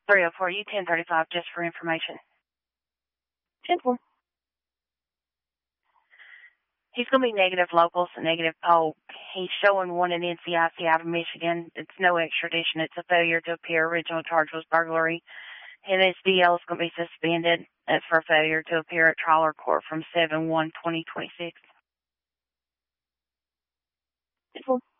304 U1035, just for information. 10-4. He's going to be negative locals, negative poll. He's showing one in NCIC out of Michigan. It's no extradition. It's a failure to appear. Original charge was burglary. And his DL is going to be suspended for failure to appear at trial or court from 7/1/2026. 10-4.